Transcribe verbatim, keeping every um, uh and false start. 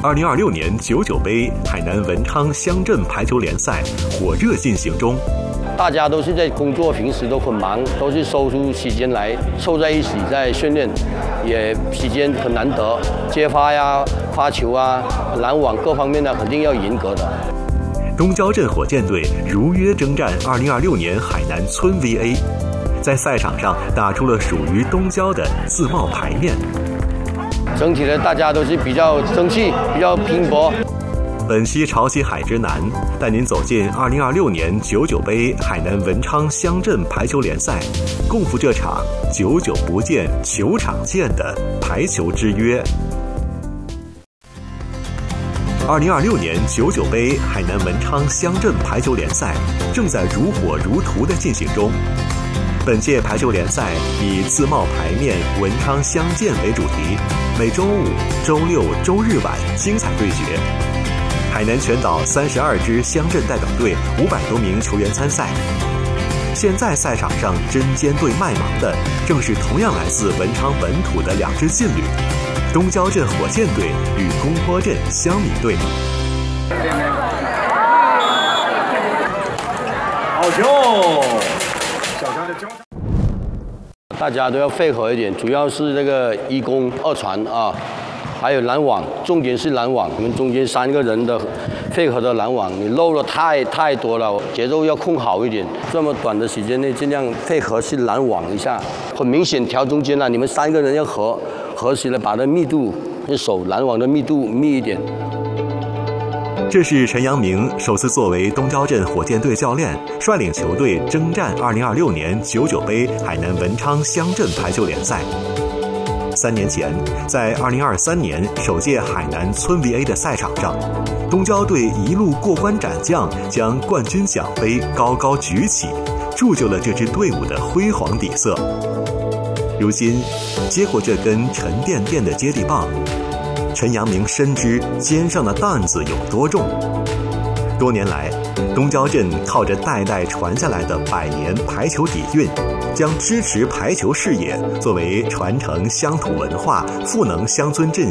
二零二六年九九杯海南文昌乡镇排球联赛火热进行中。 大家都是在工作，平时都很忙，都是抽出时间来凑在一起在训练，也时间很难得。接发呀、发球啊、拦网各方面呢，肯定要严格的。 东郊镇火箭队如约征战二零二六年海南村 V A， 在赛场上打出了属于东郊的自贸牌面。 整体的大家都是比较争气，比较拼搏。 本期潮汐海之南带您走进二零二六年九九杯海南文昌乡镇排球联赛，共赴这场久久不见球场见的排球之约。二零二六年九九杯海南文昌乡镇排球联赛正在如火如荼的进行中。本届排球联赛以自贸牌面文昌相见为主题，每周五、周六、周日晚精彩对决。海南全岛三十二支乡镇代表队五百多名球员参赛。现在赛场上针尖对麦芒的，正是同样来自文昌本土的两支劲旅，东郊镇火箭队与公坡镇乡米队。 好球！小张的交。 大家都要配合一点，主要是这个一攻二传啊。还有拦网，重点是拦网。你们中间三个人的配合的拦网，你漏了太太多了，节奏要控好一点。这么短的时间内，尽量配合去拦网一下。很明显调中间了，你们三个人要合合起来，把这密度，这手拦网的密度密一点。 这是陈阳明首次作为东郊镇火箭队教练，率领球队征战二零二六年九九杯海南文昌乡镇排球联赛。三年前，在二零二三年首届海南村 V A 的赛场上，东郊队一路过关斩将，将冠军奖杯高高举起，铸就了这支队伍的辉煌底色。如今，接过这根沉甸甸的接力棒，陈阳明深知肩上的担子有多重。多年来，东郊镇靠着代代传下来的百年排球底蕴，将支持排球事业作为传承乡土文化、赋能乡村振